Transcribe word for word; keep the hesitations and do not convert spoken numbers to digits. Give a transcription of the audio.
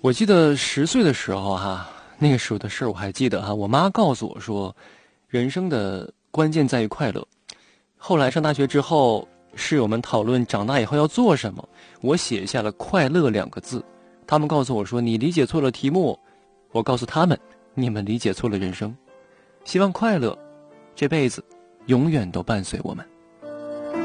我记得十岁的时候哈、啊，那个时候的事儿我还记得哈、啊。我妈告诉我说，人生的关键在于快乐。后来上大学之后，室友们讨论长大以后要做什么，我写下了快乐两个字。他们告诉我说，你理解错了题目。我告诉他们，你们理解错了人生。希望快乐这辈子永远都伴随我们。